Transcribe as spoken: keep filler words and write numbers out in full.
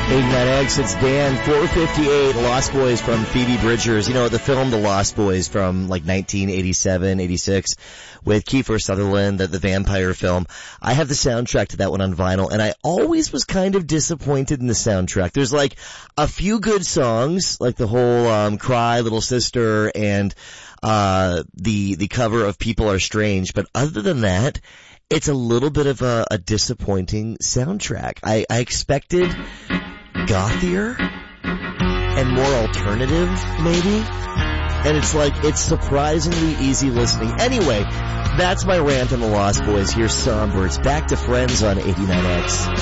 eighty-nine X, it's Dan, four fifty-eight, Lost Boys from Phoebe Bridgers. You know, the film The Lost Boys from like nineteen eighty-seven, eighty-six with Kiefer Sutherland, the, the vampire film. I have the soundtrack to that one on vinyl, and I always was kind of disappointed in the soundtrack. There's like a few good songs, like the whole um Cry, Little Sister, and uh the the cover of People Are Strange, but other than that, it's a little bit of a, a disappointing soundtrack. I, I expected gothier and more alternative, maybe. And it's like, it's surprisingly easy listening. Anyway, that's my rant on the Lost Boys. Here's Songbirds. Back to Friends on eighty-nine X.